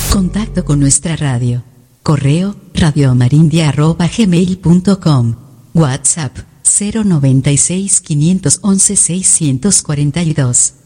Contacto con nuestra radio. Correo radioamarindia@gmail.com. WhatsApp 096 511 642.